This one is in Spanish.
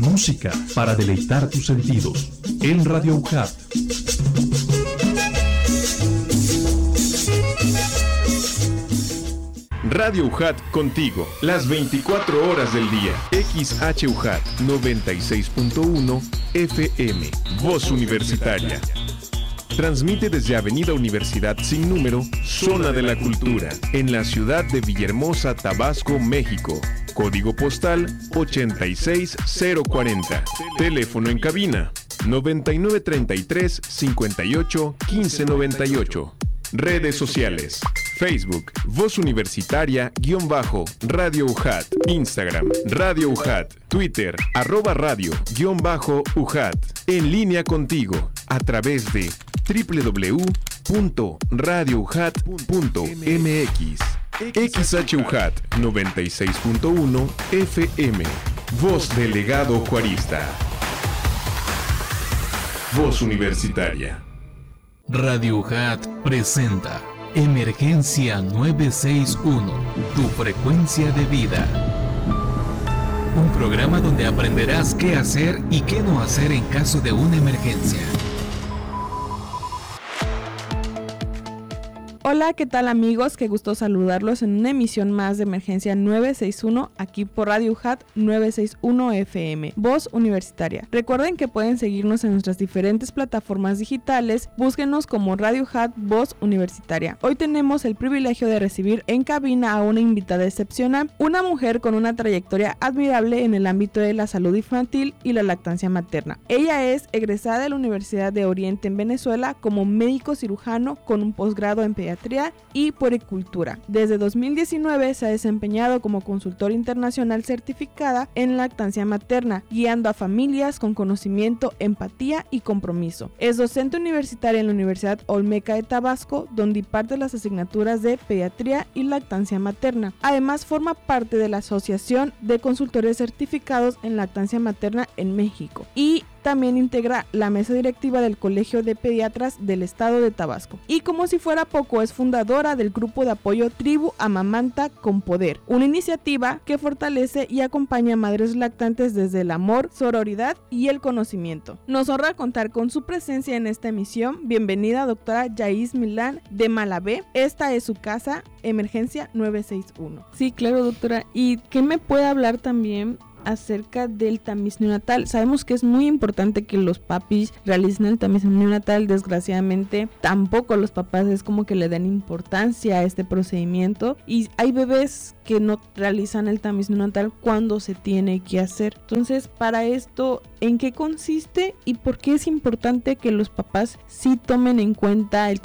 Música para deleitar tus sentidos en Radio UJAT. Radio UJAT contigo, las 24 horas del día. XHUJAT 96.1 FM, Voz Universitaria. Transmite desde Avenida Universidad Sin Número, Zona de la Cultura, en la ciudad de Villahermosa, Tabasco, México. Código postal 86040. Teléfono en cabina 9933 58 1598. Redes sociales: Facebook, Voz Universitaria-Radio UJAT, Instagram, Radio UJAT, Twitter, @radio_UJAT. En línea contigo a través de www.radioujat.mx. XHUJAT 96.1 FM, Voz del Legado Juarista. Voz Universitaria. Radio UJAT presenta Emergencia 961, tu frecuencia de vida. Un programa donde aprenderás qué hacer y qué no hacer en caso de una emergencia. Hola, ¿qué tal amigos? Qué gusto saludarlos en una emisión más de Emergencia 961 aquí por Radio UJAT 961 FM, Voz Universitaria. Recuerden que pueden seguirnos en nuestras diferentes plataformas digitales, búsquenos como Radio UJAT Voz Universitaria. Hoy tenemos el privilegio de recibir en cabina a una invitada excepcional, una mujer con una trayectoria admirable en el ámbito de la salud infantil y la lactancia materna. Ella es egresada de la Universidad de Oriente en Venezuela como médico cirujano con un posgrado en pediatría y puericultura. Desde 2019 se ha desempeñado como consultora internacional certificada en lactancia materna, guiando a familias con conocimiento, empatía y compromiso. Es docente universitaria en la Universidad Olmeca de Tabasco, donde imparte las asignaturas de pediatría y lactancia materna. Además, forma parte de la Asociación de Consultores Certificados en Lactancia Materna en México y también integra la mesa directiva del Colegio de Pediatras del Estado de Tabasco. Y como si fuera poco, es fundadora del grupo de apoyo Tribu Amamanta con Poder, una iniciativa que fortalece y acompaña a madres lactantes desde el amor, sororidad y el conocimiento. Nos honra contar con su presencia en esta emisión. Bienvenida, doctora Yais Milán de Malabé. Esta es su casa, Emergencia 961. Sí, claro, doctora. ¿Y qué me puede hablar también acerca del tamiz neonatal? Sabemos que es muy importante que los papis realicen el tamiz neonatal. Desgraciadamente tampoco los papás es como que le den importancia a este procedimiento y hay bebés que no realizan el tamiz neonatal cuando se tiene que hacer. Entonces, para esto, ¿en qué consiste y por qué es importante que los papás sí tomen en cuenta el